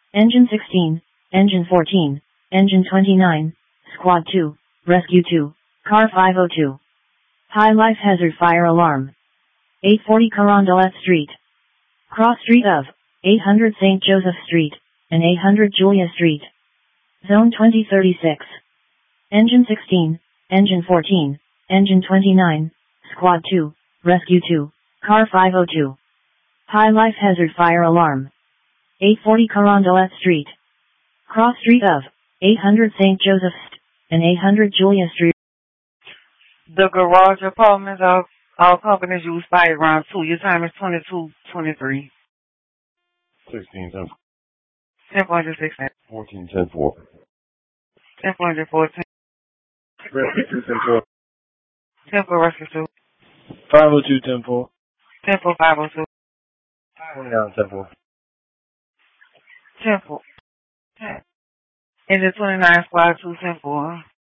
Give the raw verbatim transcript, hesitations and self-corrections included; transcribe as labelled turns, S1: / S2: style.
S1: Engine sixteen, Engine fourteen, Engine twenty-nine, Squad two, Rescue two, Car five oh two. High life hazard fire alarm. eight forty Carondelet Street. Cross street of eight hundred Saint Joseph Street and eight hundred Julia Street. Zone twenty thirty-six. Engine sixteen, Engine fourteen, Engine twenty-nine, Squad two, Rescue two, Car five oh two. High life hazard fire alarm. eight forty Carondelet Street. Cross street of eight hundred Saint Joseph Street and eight hundred Julia Street.
S2: The garage apartments are all companies use fire around two. Your time is twenty-two twenty-three.
S3: Sixteen ten.
S2: Ten point six.
S3: Fourteen ten four.
S2: Ten point fourteen.
S3: Rescue two ten four.
S2: Ten for rescue two.
S3: Five oh two ten four.
S2: Ten for five oh two.
S3: Twenty nine ten four.
S2: Ten for. Ten. Engine twenty-nine squad two ten four.